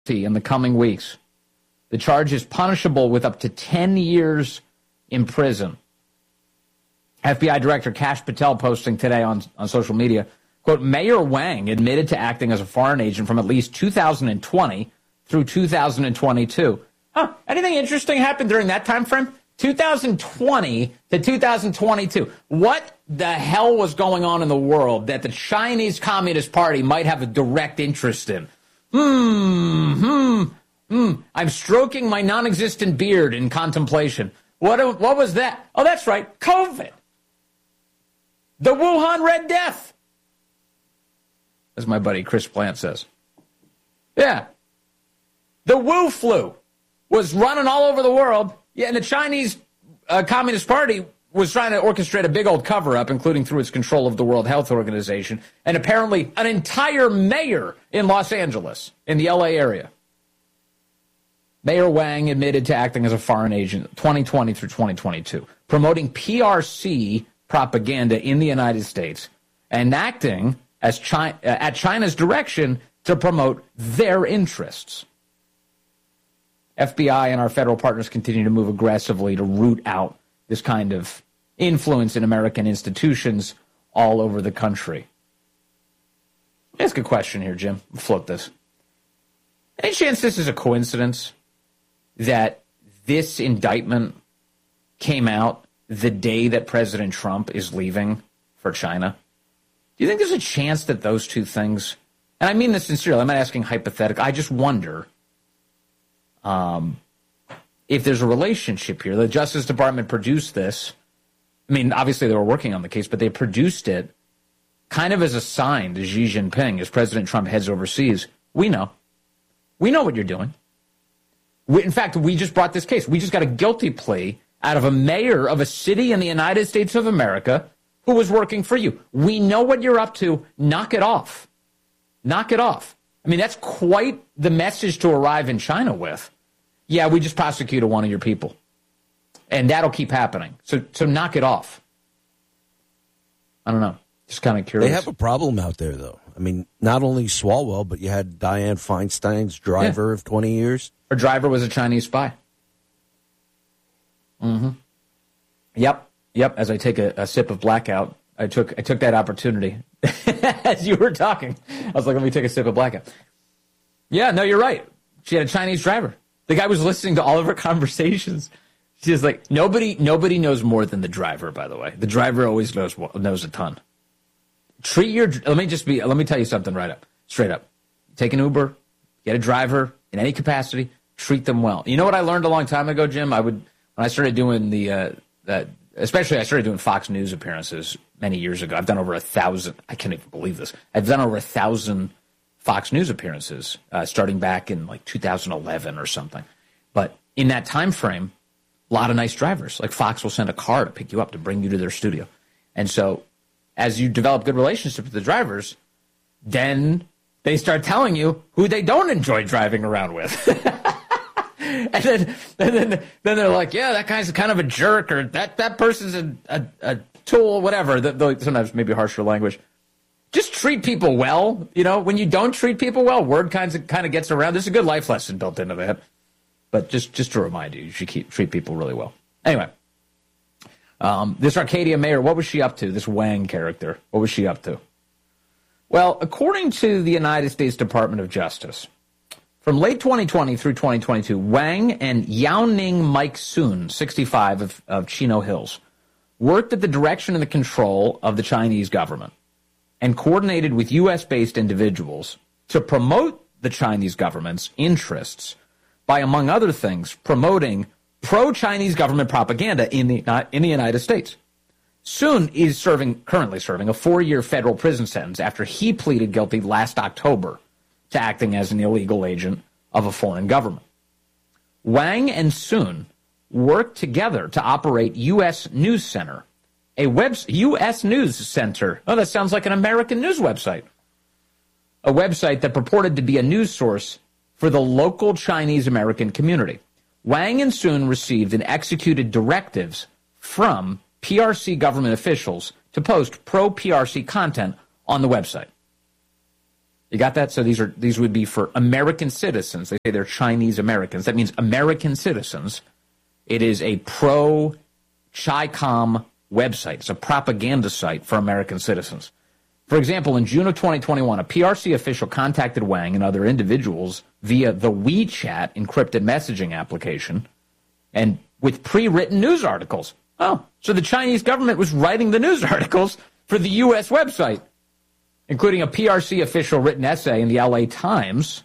in the coming weeks. The charge is punishable with up to 10 years in prison. FBI Director Kash Patel posting today on social media, quote, Mayor Wang admitted to acting as a foreign agent from at least 2020 through 2022. Anything interesting happened during that time frame? 2020 to 2022. What the hell was going on in the world that the Chinese Communist Party might have a direct interest in? I'm stroking my non-existent beard in contemplation. What was that? Oh, that's right, COVID. The Wuhan Red Death, as my buddy Chris Plant says. Yeah. The Wu flu was running all over the world. Yeah, and the Chinese Communist Party was trying to orchestrate a big old cover-up, including through its control of the World Health Organization, and apparently an entire mayor in Los Angeles, in the L.A. area. Mayor Wang admitted to acting as a foreign agent 2020 through 2022, promoting PRC propaganda in the United States and acting as at China's direction to promote their interests. FBI and our federal partners continue to move aggressively to root out this kind of influence in American institutions all over the country. Ask a question here, Jim. Float this. Any chance this is a coincidence that this indictment came out the day that President Trump is leaving for China? Do you think there's a chance that those two things, and I mean this sincerely, I'm not asking hypothetical, I just wonder if there's a relationship here. The Justice Department produced this. I mean, obviously they were working on the case, but they produced it kind of as a sign to Xi Jinping as President Trump heads overseas. We know what you're doing. In fact, we just brought this case. We just got a guilty plea out of a mayor of a city in the United States of America who was working for you. We know what you're up to. Knock it off. Knock it off. I mean, that's quite the message to arrive in China with. Yeah, we just prosecuted one of your people. And that'll keep happening. So knock it off. I don't know. Just kind of curious. They have a problem out there, though. I mean, not only Swalwell, but you had Dianne Feinstein's driver of 20 years. Her driver was a Chinese spy. Mm-hmm. Yep. As I take a sip of Blackout, I took that opportunity. As you were talking, I was like, let me take a sip of Blackout. Yeah, no, you're right. She had a Chinese driver. The guy was listening to all of her conversations. She's like, nobody knows more than the driver, by the way. The driver always knows a ton. Let me tell you something straight up. Take an Uber, get a driver in any capacity, treat them well. You know what I learned a long time ago, Jim? When I started doing especially I started doing Fox News appearances many years ago. I've done over 1,000. I can't even believe this. I've done over 1,000 Fox News appearances, starting back in like 2011 or something. But in that time frame, a lot of nice drivers. Like Fox will send a car to pick you up to bring you to their studio. And so as you develop good relationships with the drivers, then they start telling you who they don't enjoy driving around with. and then they're like, yeah, that guy's kind of a jerk, or that person's a tool, whatever. Sometimes maybe harsher language. Just treat people well. You know, when you don't treat people well, word kind of gets around. There's a good life lesson built into that. But just to remind you, you should treat people really well. Anyway, this Arcadia mayor, what was she up to? This Wang character, what was she up to? Well, according to the United States Department of Justice, from late 2020 through 2022, Wang and Yaoning Mike Soon, 65, of Chino Hills, worked at the direction and the control of the Chinese government and coordinated with U.S.-based individuals to promote the Chinese government's interests by, among other things, promoting pro-Chinese government propaganda in the United States. Soon is currently serving a 4-year federal prison sentence after he pleaded guilty last October to acting as an illegal agent of a foreign government. Wang and Soon worked together to operate U.S. News Center, U.S. News Center. Oh, that sounds like an American news website. A website that purported to be a news source for the local Chinese American community. Wang and Soon received and executed directives from PRC government officials to post pro-PRC content on the website. You got that? So these would be for American citizens. They say they're Chinese Americans. That means American citizens. It is a pro-Chi-Com website. It's a propaganda site for American citizens. For example, in June of 2021, a PRC official contacted Wang and other individuals via the WeChat encrypted messaging application and with pre-written news articles. Oh, so the Chinese government was writing the news articles for the U.S. website, including a PRC official written essay in the LA Times,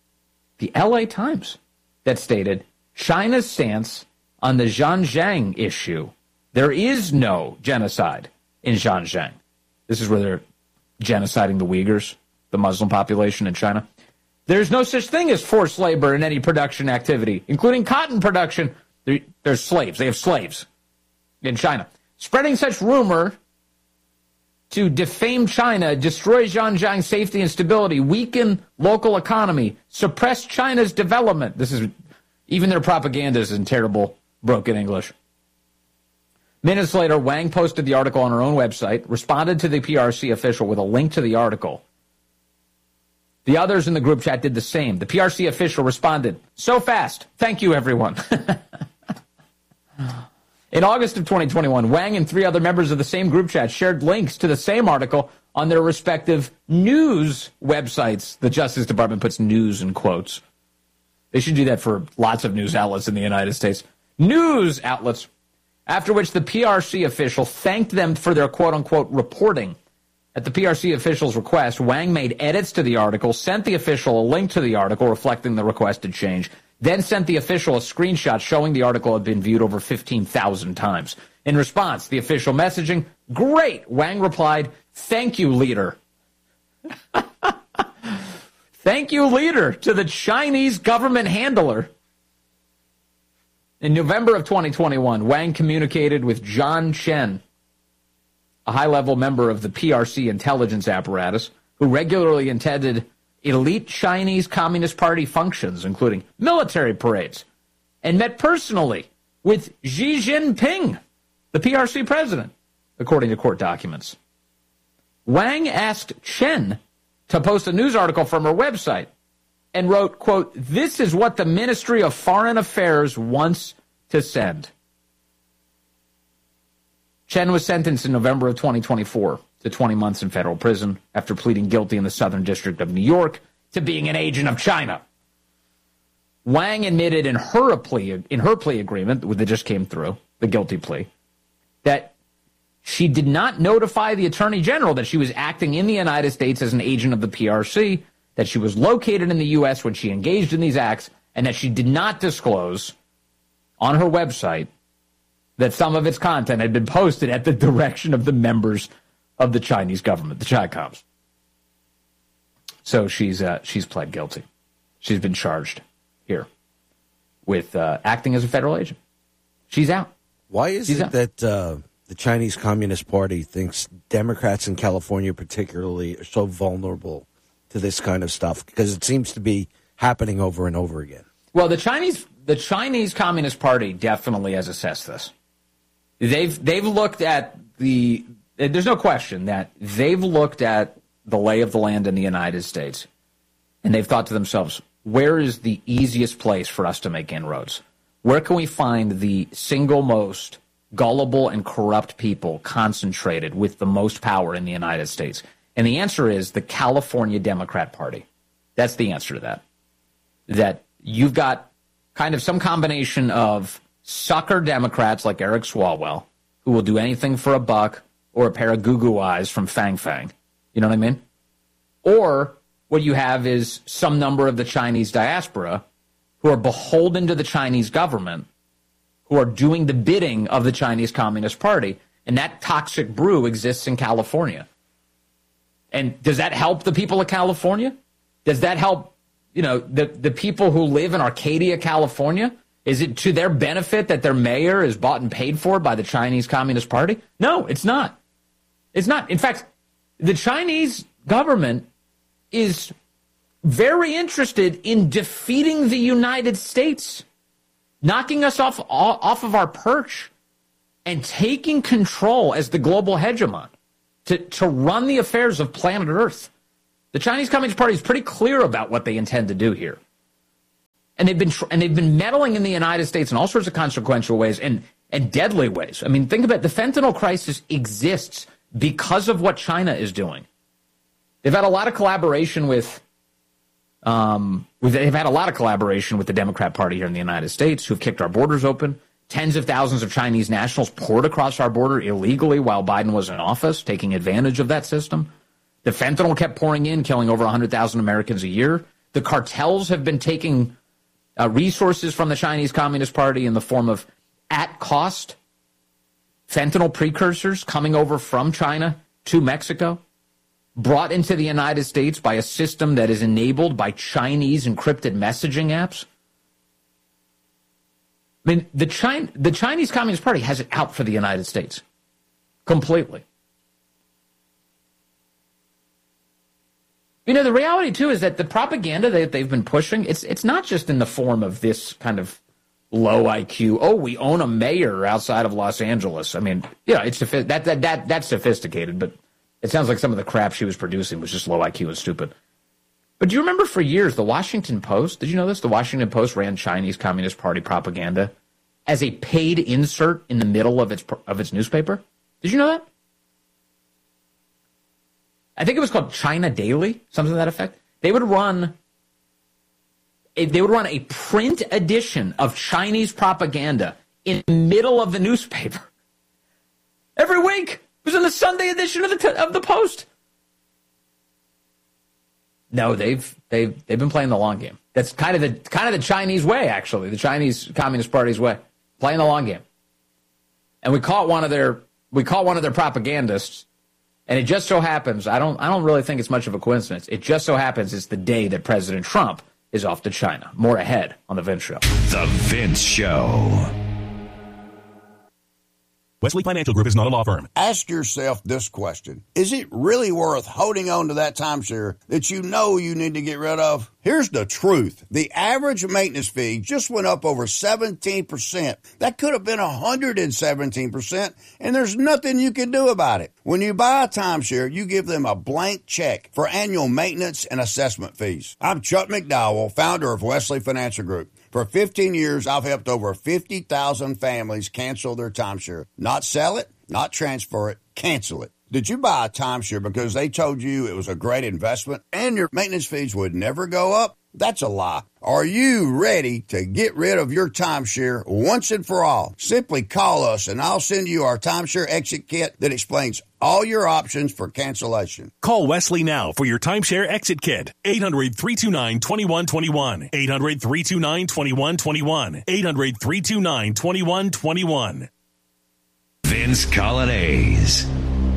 that stated, China's stance on the Xinjiang issue. There is no genocide in Xinjiang. This is where they're genociding the Uyghurs, the Muslim population in China. There's no such thing as forced labor in any production activity, including cotton production. There's slaves. They have slaves in China. Spreading such rumor to defame China, destroy Xinjiang's safety and stability, weaken local economy, suppress China's development. This is, even their propaganda is in terrible, broken English. Minutes later, Wang posted the article on her own website, responded to the PRC official with a link to the article. The others in the group chat did the same. The PRC official responded, so fast. Thank you, everyone. In August of 2021, Wang and 3 other members of the same group chat shared links to the same article on their respective news websites. The Justice Department puts news in quotes. They should do that for lots of news outlets in the United States. News outlets. After which the PRC official thanked them for their quote-unquote reporting. At the PRC official's request, Wang made edits to the article, sent the official a link to the article reflecting the requested change, then sent the official a screenshot showing the article had been viewed over 15,000 times. In response, the official messaging, great, Wang replied, thank you, leader. Thank you, leader, to the Chinese government handler. In November of 2021, Wang communicated with John Chen, a high-level member of the PRC intelligence apparatus, who regularly attended elite Chinese Communist Party functions, including military parades, and met personally with Xi Jinping, the PRC president, according to court documents. Wang asked Chen to post a news article from her website and wrote, quote, this is what the Ministry of Foreign Affairs wants to send. Chen was sentenced in November of 2024 to 20 months in federal prison after pleading guilty in the Southern District of New York to being an agent of China. Wang admitted in her plea agreement that just came through, the guilty plea, that she did not notify the Attorney General that she was acting in the United States as an agent of the PRC, that she was located in the U.S. when she engaged in these acts, and that she did not disclose on her website that some of its content had been posted at the direction of the members of the Chinese government, the Chi-Coms. So she's pled guilty. She's been charged here with acting as a federal agent. She's out. Why is it that the Chinese Communist Party thinks Democrats in California particularly are so vulnerable to this kind of stuff? Because it seems to be happening over and over again. Well, the Chinese Communist Party definitely has assessed this. They've looked at there's no question that they've looked at the lay of the land in the United States, and they've thought to themselves, where is the easiest place for us to make inroads? Where can we find the single most gullible and corrupt people concentrated with the most power in the United States? And the answer is the California Democrat Party. That's the answer to that. That you've got kind of some combination of sucker Democrats like Eric Swalwell, who will do anything for a buck or a pair of goo-goo eyes from Fang Fang. You know what I mean? Or what you have is some number of the Chinese diaspora who are beholden to the Chinese government, who are doing the bidding of the Chinese Communist Party. And that toxic brew exists in California. And does that help the people of California? Does that help, the people who live in Arcadia, California? Is it to their benefit that their mayor is bought and paid for by the Chinese Communist Party? No, it's not. It's not. In fact, the Chinese government is very interested in defeating the United States, knocking us off of our perch, and taking control as the global hegemon to run the affairs of planet Earth. The Chinese Communist Party is pretty clear about what they intend to do here. And they've been meddling in the United States in all sorts of consequential ways and deadly ways. I mean, think about it. The fentanyl crisis exists because of what China is doing. They've had a lot of collaboration with they've had a lot of collaboration with the Democrat Party here in the United States, who've kicked our borders open. Tens of thousands of Chinese nationals poured across our border illegally while Biden was in office, taking advantage of that system. The fentanyl kept pouring in, killing over 100,000 Americans a year. The cartels have been taking resources from the Chinese Communist Party in the form of at-cost fentanyl precursors coming over from China to Mexico, brought into the United States by a system that is enabled by Chinese encrypted messaging apps. I mean, the Chinese Communist Party has it out for the United States completely. You know, the reality, too, is that the propaganda that they've been pushing, it's not just in the form of this kind of low IQ, oh, we own a mayor outside of Los Angeles. I mean, yeah, it's that's sophisticated, but it sounds like some of the crap she was producing was just low IQ and stupid. But do you remember for years the Washington Post, did you know this? The Washington Post ran Chinese Communist Party propaganda as a paid insert in the middle of its newspaper? Did you know that? I think it was called China Daily, something to that effect. They would run a print edition of Chinese propaganda in the middle of the newspaper every week. It was in the Sunday edition of the Post. No, they've been playing the long game. That's kind of the Chinese way, actually, the Chinese Communist Party's way, playing the long game. And we caught one of their propagandists. And it just so happens, I don't really think it's much of a coincidence. It just so happens it's the day that President Trump is off to China. More ahead on The Vince Show. The Vince Show. Wesley Financial Group is not a law firm. Ask yourself this question. Is it really worth holding on to that timeshare that you know you need to get rid of? Here's the truth. The average maintenance fee just went up over 17%. That could have been 117%, and there's nothing you can do about it. When you buy a timeshare, you give them a blank check for annual maintenance and assessment fees. I'm Chuck McDowell, founder of Wesley Financial Group. For 15 years, I've helped over 50,000 families cancel their timeshare. Not sell it, not transfer it, cancel it. Did you buy a timeshare because they told you it was a great investment and your maintenance fees would never go up? That's a lie. Are you ready to get rid of your timeshare once and for all? Simply call us and I'll send you our timeshare exit kit that explains all your options for cancellation. Call Wesley now for your timeshare exit kit. 800-329-2121. 800-329-2121. 800-329-2121. Vince Colonnese.